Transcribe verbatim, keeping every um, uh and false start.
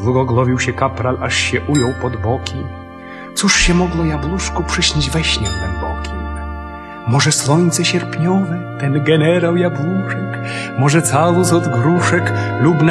Złogoglowił się kapral, aż się ujął pod boki. Cóż się mogło jabłuszku przyśnić we śnie głębokim? Może słońce sierpniowe, ten generał jabłuszek, może calus od gruszek lub